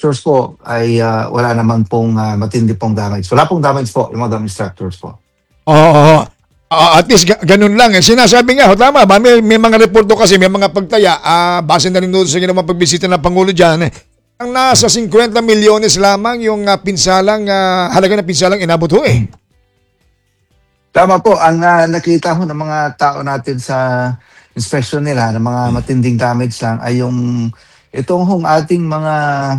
structures po ay wala naman pong matindi pong damage. Wala pong damage po yung mga dam structures po. Oo. At least ganun lang. Sinasabi nga, tama ba? May mga reporto kasi, may mga pagtaya, base na rin doon sa ginawang pagbisita ng Pangulo dyan, ang nasa 50 milyones lamang yung halaga ng pinsalang inabot ho eh. Tama po, ang nakita ho ng mga tao natin sa inspection nila, ng mga matinding damage lang, ay itong ating mga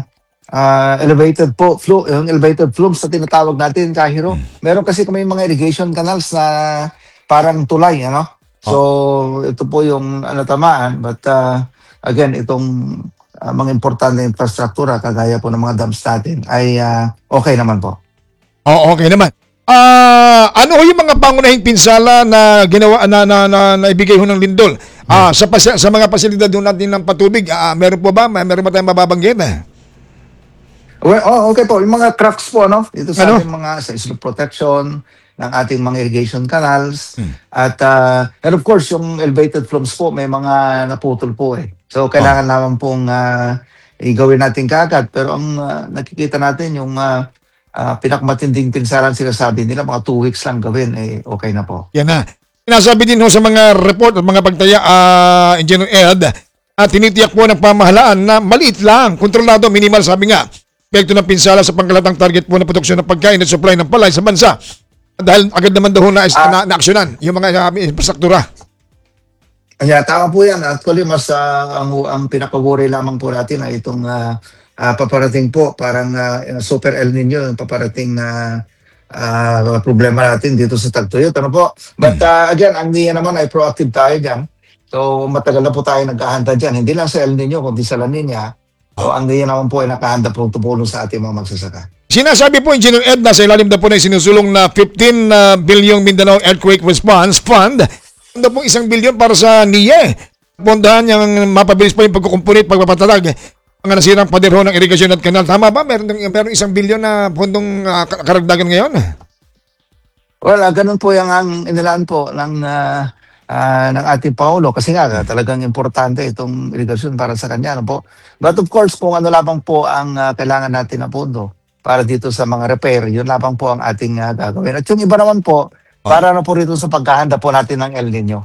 elevated yung elevated flumes na tinatawag natin, Kahiro. Meron kasi kami mga irrigation canals na parang tulay, ano? So, ito po yung tamaan. But again, itong mga importante infrastruktura, kagaya po ng mga dams natin, ay okay naman po. Oo, okay naman. Ano ho yung mga pangunahing pinsala na ginawa na ibigay ho ng lindol? Sa mga pasilidad ho natin ng patubig, meron po ba? Meron ba tayong mababanggit? Well, okay po. Yung mga cracks po, no? Dito sa ating sa slope protection, ng ating mga irrigation canals. At and of course, yung elevated flumes po, may mga naputol po eh. So, kailangan naman pong igawin natin kaagad. Pero ang nakikita natin, yung pinakamatinding pinsalan sinasabi nila, mga 2 weeks lang gawin, eh okay na po. Yan na. Sinasabi din ho sa mga report at mga pagtaya, Engineer Ed, tinitiyak po ng pamahalaan na maliit lang, kontrolado, minimal, sabi nga, epekto ng pinsala sa pangkalatang target po ng produksyon ng pagkain at supply ng palay sa bansa. Dahil agad naman daw na-aksyonan yung mga infrastruktura. Kaya tama po yan. Actually, mas ang pinakawari lamang po natin ay itong paparating po, parang super El Nino, yung paparating na problema natin dito sa tagtuyot. Ano po? But again, ang niya naman ay proactive tayo dyan. So matagal na po tayo naghahanda dyan. Hindi lang sa El Nino, kundi sa La Nina. So ang niya naman po ay nakahanda po tumulong sa ating mga magsasaka. Sinasabi po, Engineer Ed, na sa ilalim na po na sinusulong na 15 bilyong Mindanao Earthquake Response Fund, ano po 1 bilyon para sa NIE. Pondahan yung mapabilis pa yung pagkukumpunit, pagpapatatag mga nasirang paderho ng irigasyon at kanal. Tama ba? Meron 1 bilyon na pondong karagdagan ngayon? Well, ganun po yung ang inilaan po ng ating Pangulo. Kasi nga, talagang importante itong irigasyon para sa kanya. Ano po? But of course, kung ano lamang po ang kailangan natin na pondo para dito sa mga repair, yun lamang po ang ating gagawin. At yung iba naman po, para na po rito sa pagkahanda po natin ng El Nino.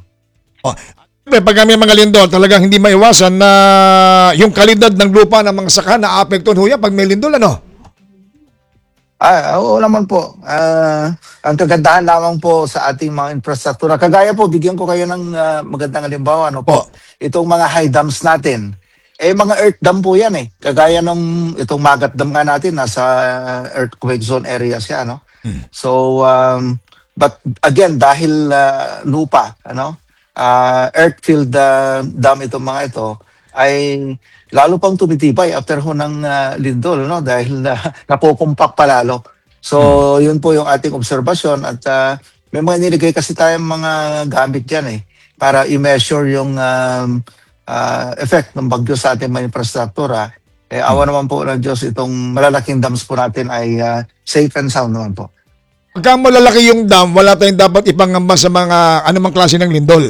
Pag may mga lindol, talagang hindi maiwasan na yung kalidad ng lupa ng mga saka na apekton ho yan pag may lindol, ano? Oo naman po. Ang kagandahan lamang po sa ating mga infrastruktura, kagaya po, bigyan ko kayo ng magandang halimbawa. Ano po? Itong mga high dams natin, mga earth dam po yan eh. Kagaya ng itong Magat Dam nga natin, nasa earthquake zone area siya, no? So, but again, dahil lupa, earth-filled dam itong mga ito, ay lalo pang tumitibay after ho ng lindol, no? Dahil napukumpak palalo. So, yun po yung ating obserbasyon at may mga nilagay kasi tayong mga gamit dyan eh, para i-measure yung effect ng bagyo sa ating mga infrastruktura. Awa naman po ng Diyos, itong malalaking dams po natin ay safe and sound naman po. Pagka malalaki yung dam, wala tayong dapat ipangamba sa mga anumang klase ng lindol.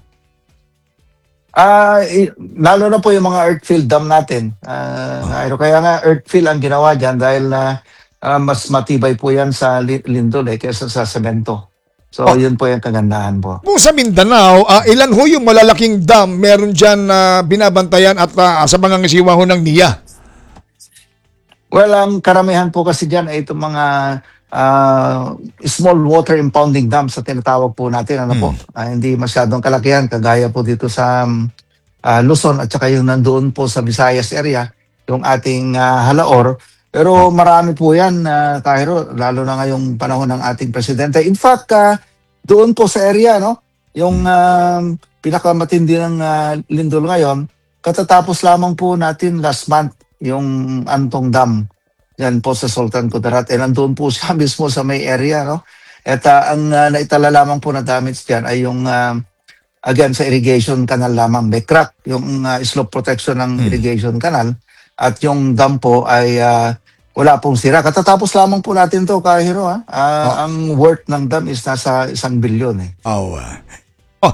Lalo na po yung mga earth-filled dam natin. Kaya nga earth-fill ang ginawa dyan dahil mas matibay po yan sa lindol kaysa sa semento. So yun po yung kagandahan po. Kung sa Mindanao, ilan ho yung malalaking dam meron dyan binabantayan at sa mga ngasiwa ho ng NIA? Well, ang karamihan po kasi dyan ay itong mga small water impounding dams sa tinatawag po natin. Hindi masyadong kalakihan, kagaya po dito sa Luzon at saka yung nandoon po sa Visayas area, yung ating Halaor. Pero marami po yan, Tahiro, lalo na ngayong panahon ng ating presidente. In fact, doon po sa area, yung pinakamatindi ng lindol ngayon, katatapos lamang po natin last month yung Antong Dam. Yan po sa Sultan Kudarat. Nandun po siya mismo sa may area. At ang naitala lamang po na damage dyan ay yung, again, sa irrigation canal lamang. May crack yung slope protection ng irrigation canal. At yung dam po ay wala pong sira. Katatapos lamang po natin to, Kahiro. Ang worth ng dam is nasa 1 bilyon.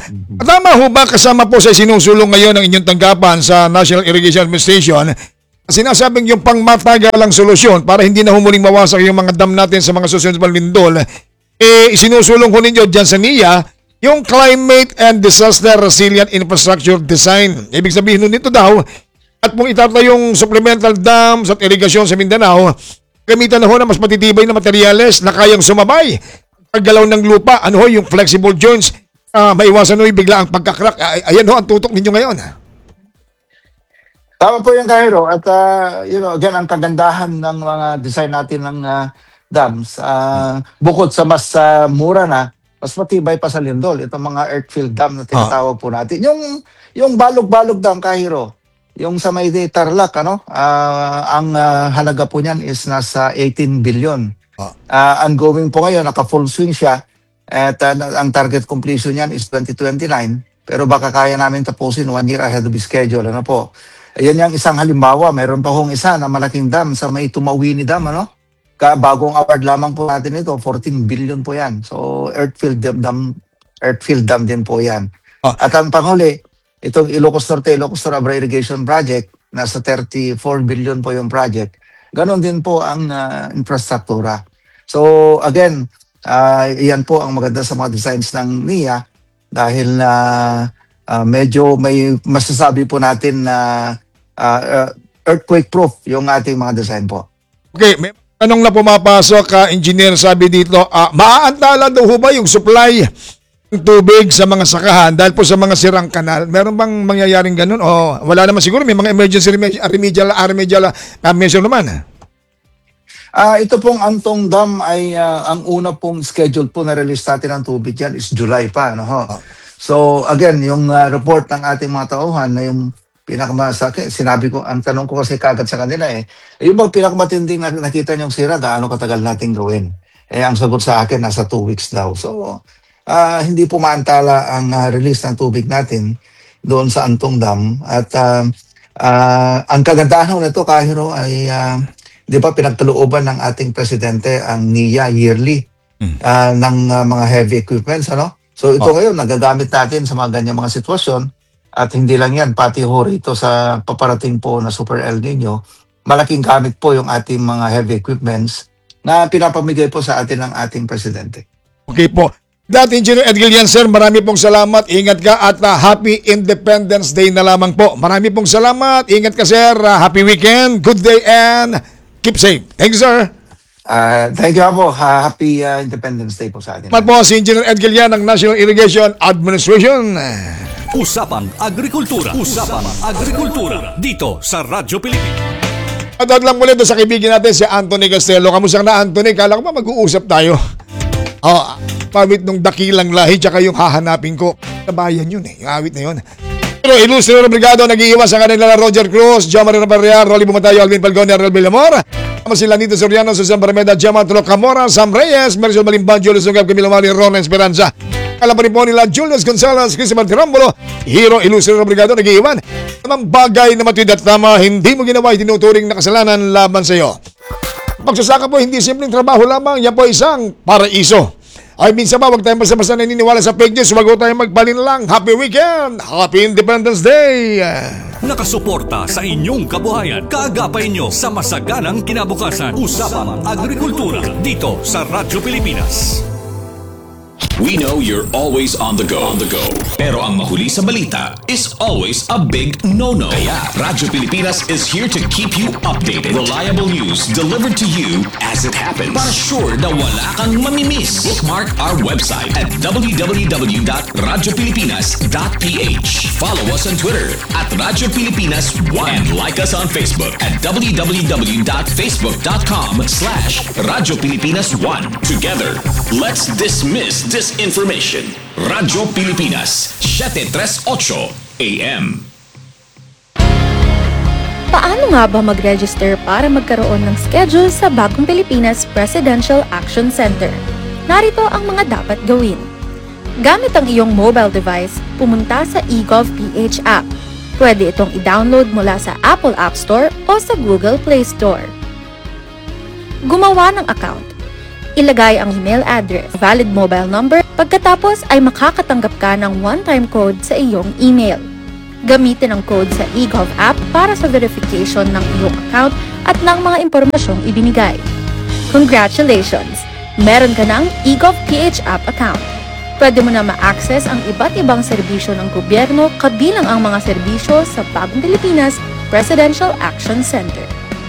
Tama ho ba kasama po sa sinusulong ngayon ng inyong tanggapan sa National Irrigation Administration sinasabing yung pangmatagalang solusyon para hindi na humuling mawasak yung mga dam natin sa mga susunod na lindol, isinusulong ko ninyo dyan sa NIA yung Climate and Disaster Resilient Infrastructure Design. Ibig sabihin nun nito daw, at kung itatayo yung supplemental dams at irigasyon sa Mindanao, gamitan na ho na mas matitibay na materyales na kayang sumabay. Paggalaw ng lupa, ano ho, yung flexible joints, maiwasan ho yung bigla ang pagkakrak. Ayan ho ang tutok ninyo ngayon. Tama po yung Cairo. At again, ang kagandahan ng mga design natin ng dams, bukod sa mas mura na, mas matibay pa sa lindol. Itong mga earth-filled dam na tinatawag po natin. Yung balog-balog dam, Cairo, yung sa may Tarlac, ang halaga po niyan is nasa 18 billion. Ongoing po ngayon, naka-full swing siya. At ang target completion niyan is 2029. Pero baka kaya namin tapusin 1 year ahead of schedule. Ano po? Ayan yung isang halimbawa. Mayroon pa hong isa na malaking dam sa may Tumawini Dam. Bagong award lamang po natin ito. 14 billion po yan. So, earth-filled dam din po yan. At ang panghuli, itong Ilocos Norte, Ilocos Abra Irrigation Project, nasa 34 billion po yung project. Ganon din po ang infrastruktura. So, again, iyan po ang maganda sa mga designs ng NIA dahil medyo may masasabi po natin na earthquake-proof yung ating mga design po. Okay, may tanong na pumapasok, engineer, sabi dito, maaantala daw ho ba yung supply ng tubig sa mga sakahan dahil po sa mga sirang kanal? Meron bang mangyayaring ganun? O wala naman siguro, may mga emergency remedial measure naman. Ito pong Antong Dam ay ang una pong schedule po na release natin ng tubig yan is July pa. So again, yung report ng ating mga tauhan na yung pinakamasakit, sinabi ko, ang tanong ko kasi kagad sa kanila yung bang pinakamatinding nakita niyong sira, gaano katagal natin gawin? Ang sagot sa akin, nasa 2 weeks daw. So hindi po maantala ang release ng tubig natin doon sa Antong Dam. At ang kagandahan nito, Kahiro, ay di ba pinagkalooban ng ating presidente ang NIA yearly ng mga heavy equipments, So ito ngayon, nagagamit natin sa mga ganyang mga sitwasyon at hindi lang yan, pati ho rito sa paparating po na Super El Nino, malaking gamit po yung ating mga heavy equipments na pinapamigay po sa atin ng ating presidente. Okay po. Dati Engineer Ed Gilian, sir, marami pong salamat. Ingat ka at Happy Independence Day na lamang po. Marami pong salamat. Ingat ka, sir. Happy weekend. Good day and keep safe. Thank you, sir. Thank you po. Happy Independence Day po sa atin. Mat po si Engineer Ed Gilian ng National Irrigation Administration. Usapang Agrikultura. Usapang Agrikultura. Dito sa Radyo Pilipinas. At lang muli doon sa kaibigan natin si Anthony Castelo. Kamusta na, Anthony? Kala ko ba mag-uusap tayo? Pamit nung dakilang lahi tsaka yung hahanapin ko. Kabayan yun yung awit na yun. Pero ilustre na brigado, nag-iiwas ang kanila Roger Cruz, Jomar Raparrear, Rolly Bumatayo, Alvin Palgonia, Real Villamor. Kama sila Nito Soriano, Susan Barmeda, Gemma Tulok Camora, Sam Reyes, Mercial Malimban, Julius Ungab, Camilo Mari, Ron Esperanza. Kala pa rin po nila Julius Gonzalez, Christopher Tirambulo, Hero Ilustre na brigado, nag-iiwan. Namang bagay na matuwid at tama, hindi mo ginawa itinuturing na kasalanan laban sa iyo. Pagsasaka po, hindi simpleng trabaho lamang, yan po isang paraiso. Ay minsan ba, huwag tayong basta-basta naniniwala sa fake news, huwag tayong magpalinlang. Happy weekend! Happy Independence Day! Nakasuporta sa inyong kabuhayan. Kaagapay nyo sa masaganang kinabukasan. Usapang Agrikultura. Dito sa Radyo Pilipinas. We know you're always on the go. Pero ang mahuli sa balita is always a big no-no. Kaya Radyo Pilipinas is here to keep you updated. Reliable news delivered to you as it happens. Para sure na wala kang mamimiss. Bookmark our website at www.radiopilipinas.ph. Follow us on Twitter at Radyo Pilipinas 1 and like us on Facebook at www.facebook.com/Radyo Pilipinas 1. Together, let's dismiss disinformation. Radyo Pilipinas, 738 AM. Paano nga ba mag-register para magkaroon ng schedule sa Bagong Pilipinas Presidential Action Center? Narito ang mga dapat gawin. Gamit ang iyong mobile device, pumunta sa eGovPH app. Pwede itong i-download mula sa Apple App Store o sa Google Play Store. Gumawa ng account. Ilagay ang email address, valid mobile number, pagkatapos ay makakatanggap ka ng one-time code sa iyong email. Gamitin ang code sa eGov app para sa verification ng iyong account at ng mga impormasyong ibinigay. Congratulations! Meron ka ng eGov PH app account. Pwede mo na ma-access ang iba't ibang serbisyo ng gobyerno kabilang ang mga serbisyo sa Bagong Pilipinas Presidential Action Center.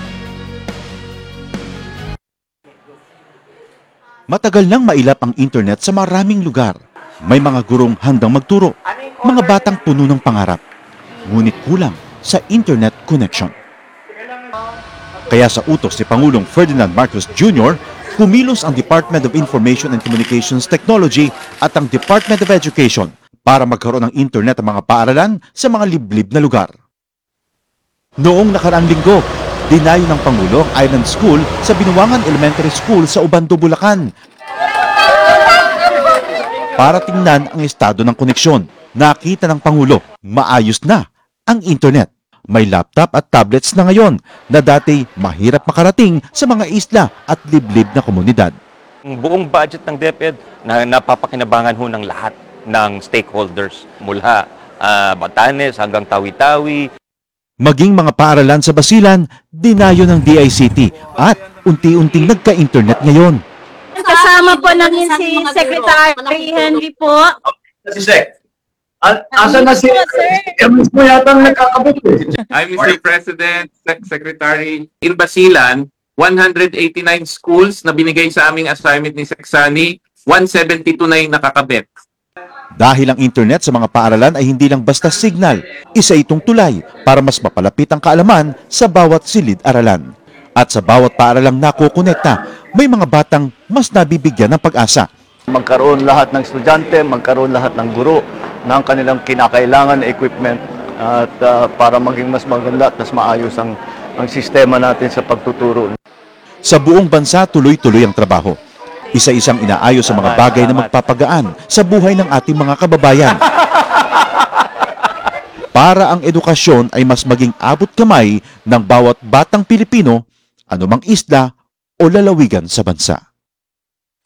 Matagal nang mailap ang internet sa maraming lugar. May mga gurong handang magturo, mga batang puno ng pangarap. Ngunit kulang sa internet connection. Kaya sa utos ni Pangulong Ferdinand Marcos Jr., kumilos ang Department of Information and Communications Technology at ang Department of Education para magkaroon ng internet ang mga paaralan sa mga liblib na lugar. Noong nakaraang linggo, dinayo ng Pangulo ang Island School sa Binuangan Elementary School sa Ubando, Bulacan. Para tingnan ang estado ng koneksyon, nakita ng Pangulo, maayos na ang internet. May laptop at tablets na ngayon na dati mahirap makarating sa mga isla at liblib na komunidad. Ang buong budget ng DepEd na napapakinabangan ho ng lahat ng stakeholders mula Batanes hanggang Tawi-Tawi. Maging mga paaralan sa Basilan, dinayo ng DICT at unti-unting nagka-internet ngayon. Kasama po namin si Secretary Henry po. Si Sec. Asan na si mismo yata ang nakakabot eh. I'm Mr. President, Secretary. In Basilan, 189 schools na binigay sa aming assignment ni Seksani, 172 na yung nakakabit. Dahil ang internet sa mga paaralan ay hindi lang basta signal, isa itong tulay para mas mapalapit ang kaalaman sa bawat silid-aralan. At sa bawat paaralang nakukonekta, may mga batang mas nabibigyan ng pag-asa. Magkaroon lahat ng estudyante, magkaroon lahat ng guro ng kanilang kinakailangan na equipment at para maging mas maganda at mas maayos ang sistema natin sa pagtuturo. Sa buong bansa, tuloy-tuloy ang trabaho. Isa-isang inaayos sa mga bagay na magpapagaan sa buhay ng ating mga kababayan. Para ang edukasyon ay mas maging abot kamay ng bawat batang Pilipino, anumang isla o lalawigan sa bansa.